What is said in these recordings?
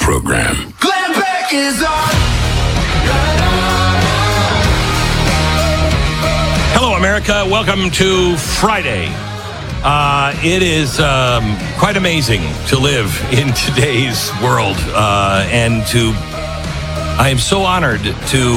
program. Glenn Beck is on. Hello, America. Welcome to Friday. It is quite amazing to live in today's world, and I am so honored to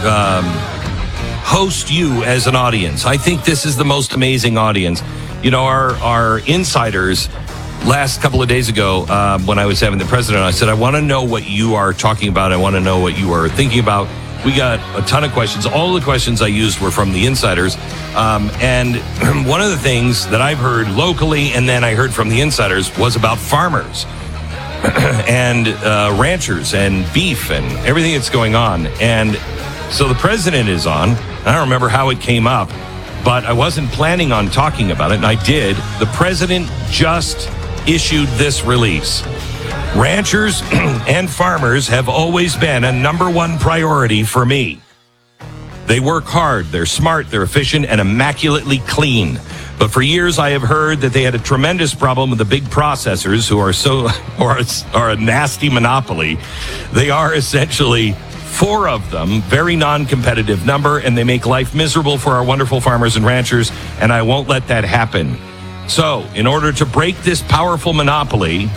host you as an audience. I think this is the most amazing audience. You know, our insiders last couple of days ago, when I was having the president, I said, I want to know what you are talking about. I want to know what you are thinking about. We got a ton of questions. All the questions I used were from the insiders. And one of the things that I've heard locally and then I heard from the insiders was about farmers and ranchers and beef and everything that's going on. And so the president is on. I don't remember how it came up, but I wasn't planning on talking about it, and I did. The president just issued this release. Ranchers and farmers have always been a number one priority for me. They work hard, they're smart, they're efficient, and immaculately clean. But for years, I have heard that they had a tremendous problem with the big processors who are a nasty monopoly. They are essentially four of them, very non-competitive number, and they make life miserable for our wonderful farmers and ranchers, and I won't let that happen. So, in order to break this powerful monopoly,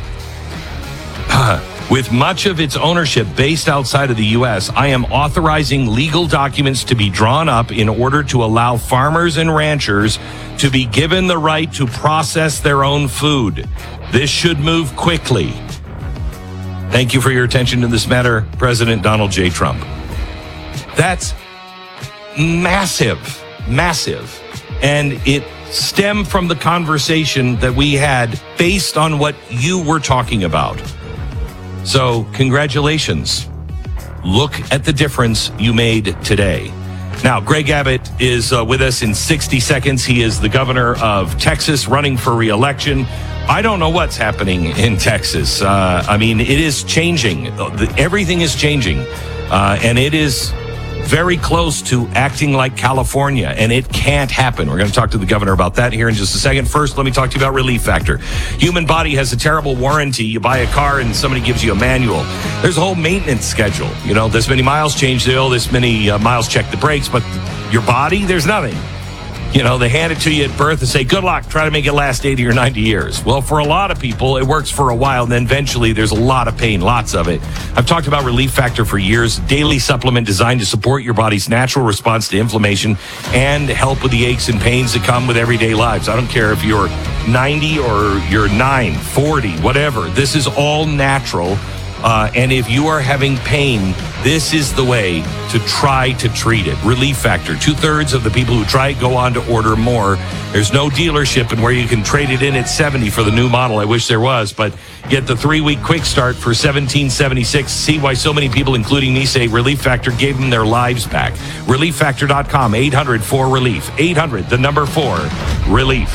with much of its ownership based outside of the U.S., I am authorizing legal documents to be drawn up in order to allow farmers and ranchers to be given the right to process their own food. This should move quickly. Thank you for your attention to this matter, President Donald J. Trump. That's massive, massive. And it stemmed from the conversation that we had based on what you were talking about. So, congratulations. Look at the difference you made today. Now, Greg Abbott is with us in 60 seconds. He is the governor of Texas, running for re-election. I don't know what's happening in Texas. I mean, it is changing. Everything is changing. And it is very close to acting like California, and it can't happen. We're going to talk to the governor about that here in just a second. First, let me talk to you about Relief Factor. Human body has a terrible warranty. You buy a car and somebody gives you a manual. There's a whole maintenance schedule. You know, this many miles, change the oil, this many miles, check the brakes, but your body, there's nothing. You know, they hand it to you at birth and say, good luck, try to make it last 80 or 90 years. Well, for a lot of people, it works for a while, and then eventually there's a lot of pain, lots of it. I've talked about Relief Factor for years, daily supplement designed to support your body's natural response to inflammation and help with the aches and pains that come with everyday lives. I don't care if you're 90 or you're 9, 40, whatever. This is all natural. And if you are having pain, this is the way to try to treat it. Relief Factor. 2/3 of the people who try it go on to order more. There's no dealership and where you can trade it in at $70 for the new model. I wish there was, but get the 3-week quick start for $17.76. See why so many people, including me, say Relief Factor gave them their lives back. ReliefFactor.com, 800-4RELIEF. 800, the number 4, RELIEF.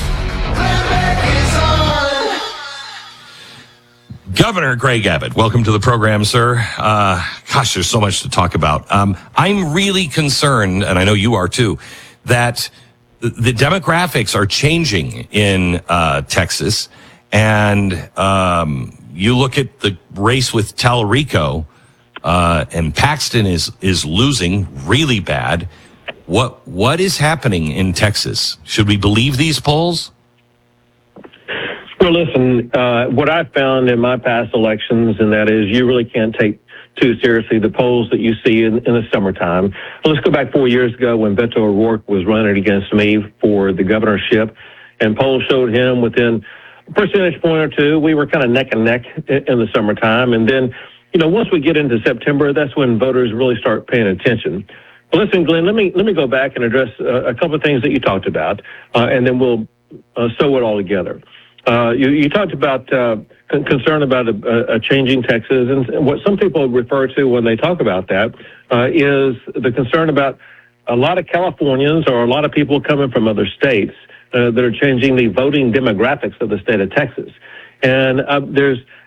Governor Greg Abbott, welcome to the program, sir. Gosh, there's so much to talk about. I'm really concerned, and I know you are too, that the demographics are changing in Texas. And you look at the race with Talarico, and Paxton is losing really bad. What is happening in Texas? Should we believe these polls? Well, listen, what I've found in my past elections, and that is you really can't take too seriously the polls that you see in the summertime. Well, let's go back 4 years ago when Beto O'Rourke was running against me for the governorship, and polls showed him within a percentage point or two. We were kind of neck and neck in the summertime. And then, you know, once we get into September, that's when voters really start paying attention. But listen, Glenn, let me go back and address a couple of things that you talked about, and then we'll sew it all together. You talked about concern about a changing Texas, and what some people refer to when they talk about that is the concern about a lot of Californians or a lot of people coming from other states that are changing the voting demographics of the state of Texas. And there's